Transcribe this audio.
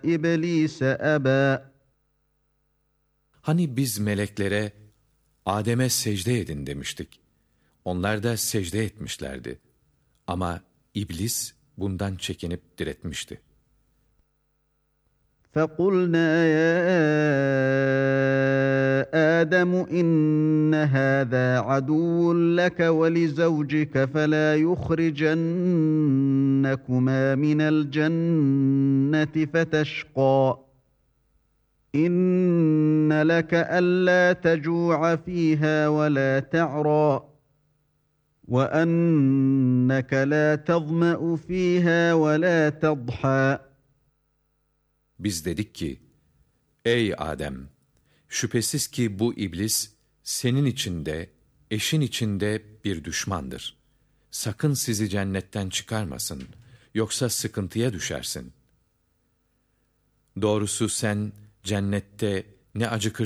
إبليس أبى. Hani biz meleklere Adem'e secde edin demiştik. Onlar da secde etmişlerdi. Ama iblis bundan çekinip diretmişti. فقلنا يا آدم إن هذا عدو لك ولزوجك فلا يخرجنكما من الجنة فتشقى إن لك ألا تجوع فيها ولا تعرى وأنك لا تظمأ فيها ولا تضحى. Biz dedik ki, ey Adem! Şüphesiz ki bu iblis, senin için de, eşin için de bir düşmandır. Sakın sizi cennetten çıkarmasın, yoksa sıkıntıya düşersin. Doğrusu sen, cennette ne acıkırsın,